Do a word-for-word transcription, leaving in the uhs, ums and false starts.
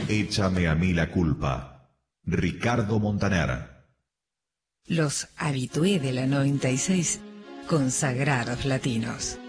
Échame a mí la culpa. Ricardo Montaner. Los habitué de la noventa y seis, consagrados latinos.